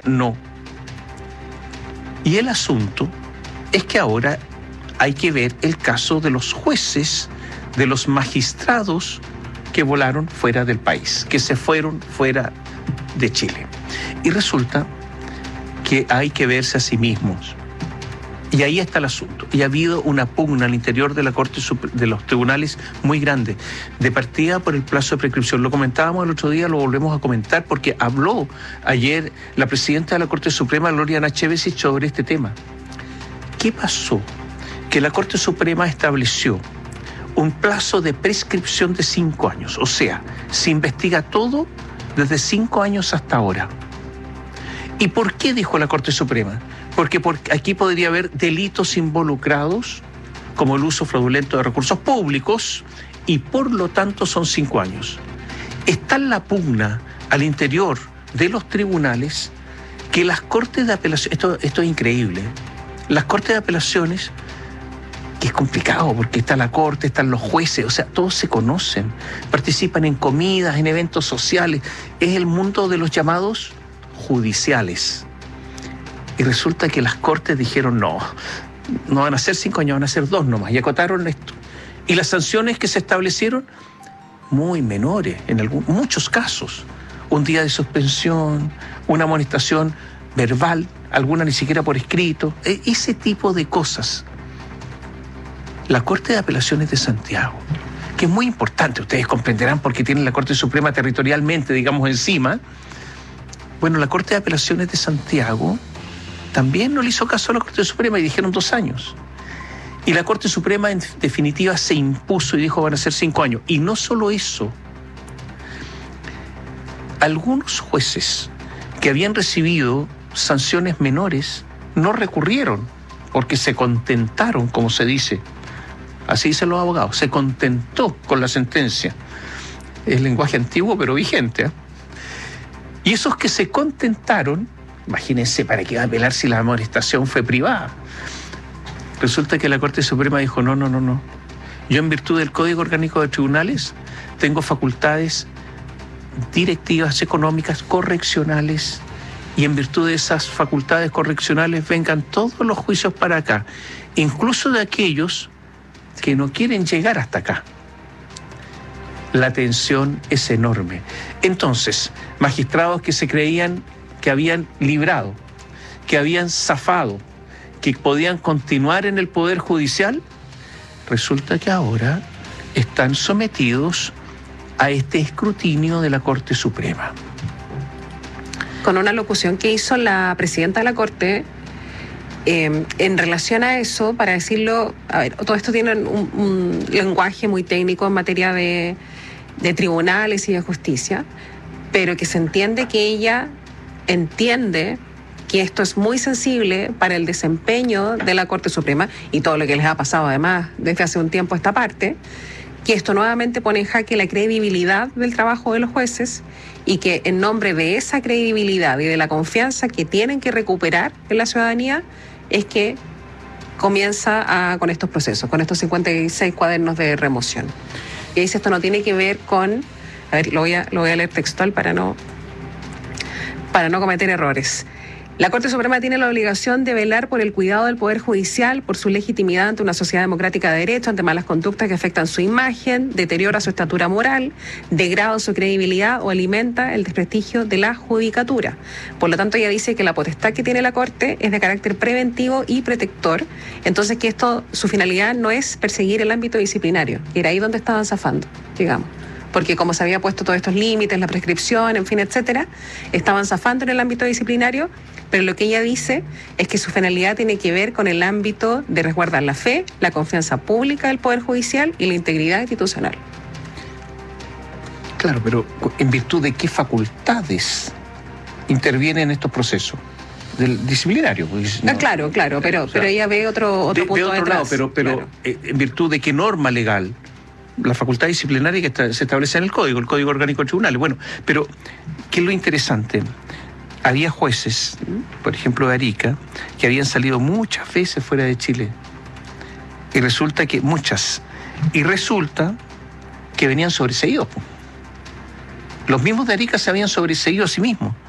no. Y el asunto es que ahora hay que ver el caso de los jueces, de los magistrados que volaron fuera del país, que se fueron fuera de Chile. Y resulta que hay que verse a sí mismos. Y ahí está el asunto. Y ha habido una pugna al interior de la Corte de los tribunales muy grande, de partida por el plazo de prescripción. Lo comentábamos el otro día, lo volvemos a comentar, porque habló ayer la presidenta de la Corte Suprema, Gloriana Chevesi, sobre este tema. ¿Qué pasó? Que la Corte Suprema estableció un plazo de prescripción de 5 años. O sea, se investiga todo desde 5 años hasta ahora. ¿Y por qué dijo la Corte Suprema? Porque aquí podría haber delitos involucrados, como el uso fraudulento de recursos públicos, y por lo tanto son 5 años. Está en la pugna al interior de los tribunales que las Cortes de Apelación, esto es increíble, las Cortes de Apelaciones, que es complicado porque está la Corte, están los jueces, o sea, todos se conocen, participan en comidas, en eventos sociales, es el mundo de los llamados judiciales. Y resulta que las Cortes dijeron no van a ser 5 años, van a ser 2 nomás, y acotaron esto. Y las sanciones que se establecieron, muy menores, en muchos casos. Un día de suspensión, una amonestación verbal, alguna ni siquiera por escrito, ese tipo de cosas. La Corte de Apelaciones de Santiago, que es muy importante, ustedes comprenderán porque tienen la Corte Suprema territorialmente, digamos, encima. Bueno, la Corte de Apelaciones de Santiago también no le hizo caso a la Corte Suprema y dijeron 2 años. Y la Corte Suprema en definitiva se impuso y dijo van a ser 5 años. Y no solo eso, algunos jueces que habían recibido sanciones menores no recurrieron porque se contentaron, como se dice. Así dicen los abogados, se contentó con la sentencia. Es lenguaje antiguo pero vigente, ¿eh? Y esos que se contentaron, imagínense, ¿para qué va a apelar si la amonestación fue privada? Resulta que la Corte Suprema dijo, no. Yo, en virtud del Código Orgánico de Tribunales, tengo facultades directivas, económicas, correccionales, y en virtud de esas facultades correccionales vengan todos los juicios para acá, incluso de aquellos que no quieren llegar hasta acá. La tensión es enorme. Entonces, magistrados que se creían que habían librado, que habían zafado, que podían continuar en el Poder Judicial, resulta que ahora están sometidos a este escrutinio de la Corte Suprema. Con una locución que hizo la presidenta de la Corte, en relación a eso, para decirlo, a ver, todo esto tiene un lenguaje muy técnico en materia de tribunales y de justicia, pero que se entiende que ella entiende que esto es muy sensible para el desempeño de la Corte Suprema y todo lo que les ha pasado además desde hace un tiempo a esta parte, que esto nuevamente pone en jaque la credibilidad del trabajo de los jueces y que en nombre de esa credibilidad y de la confianza que tienen que recuperar en la ciudadanía es que comienza con estos procesos, con estos 56 cuadernos de remoción. Y dice, esto no tiene que ver con, a ver, lo voy a leer textual para no cometer errores. La Corte Suprema tiene la obligación de velar por el cuidado del Poder Judicial, por su legitimidad ante una sociedad democrática de derecho, ante malas conductas que afectan su imagen, deteriora su estatura moral, degrada su credibilidad o alimenta el desprestigio de la judicatura. Por lo tanto, ella dice que la potestad que tiene la Corte es de carácter preventivo y protector, entonces que su finalidad no es perseguir el ámbito disciplinario, y era ahí donde estaban zafando, digamos. Porque como se había puesto todos estos límites, la prescripción, en fin, etcétera, estaban zafando en el ámbito disciplinario, pero lo que ella dice es que su finalidad tiene que ver con el ámbito de resguardar la fe, la confianza pública del Poder Judicial y la integridad institucional. Claro, pero ¿en virtud de qué facultades intervienen estos procesos? Del disciplinario. No, claro, pero ella ve otro punto de otro detrás. lado, pero claro. ¿En virtud de qué norma legal? La facultad disciplinaria que se establece en el Código Orgánico de Tribunales. Bueno, pero ¿qué es lo interesante? Había jueces, por ejemplo de Arica, que habían salido muchas veces fuera de Chile. Y resulta que venían sobreseídos. Los mismos de Arica se habían sobreseído a sí mismos.